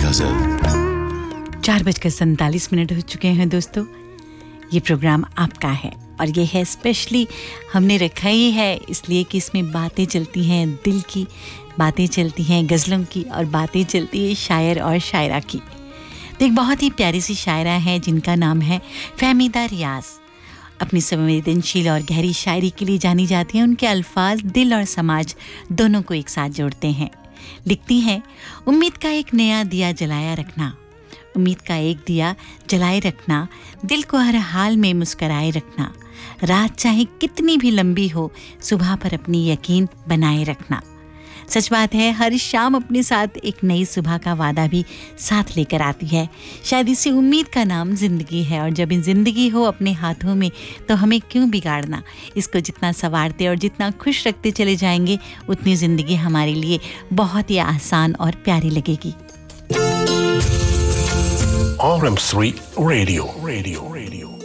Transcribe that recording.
गजल। 4:47 हो चुके हैं दोस्तों। ये प्रोग्राम आपका है और ये है स्पेशली हमने रखा ही है इसलिए कि इसमें बातें चलती हैं दिल की, बातें चलती हैं गज़लों की और बातें चलती है शायर और शायरा की। तो एक बहुत ही प्यारी सी शायरा है जिनका नाम है फ़हमीदा रियाज़। अपनी संवेदनशील और गहरी शायरी के लिए जानी जाती हैं। उनके अल्फाज दिल और समाज दोनों को एक साथ जोड़ते हैं। लिखती हैं, उम्मीद का एक नया दिया जलाया रखना, उम्मीद का एक दिया जलाए रखना, दिल को हर हाल में मुस्कराए रखना, रात चाहे कितनी भी लंबी हो, सुबह पर अपनी यकीन बनाए रखना। सच बात है, हर शाम अपने साथ एक नई सुबह का वादा भी साथ लेकर आती है। शायद इसी उम्मीद का नाम ज़िंदगी है और जब इन ज़िंदगी हो अपने हाथों में तो हमें क्यों बिगाड़ना। इसको जितना संवारते और जितना खुश रखते चले जाएंगे उतनी ज़िंदगी हमारे लिए बहुत ही आसान और प्यारी लगेगी। RM3 Radio.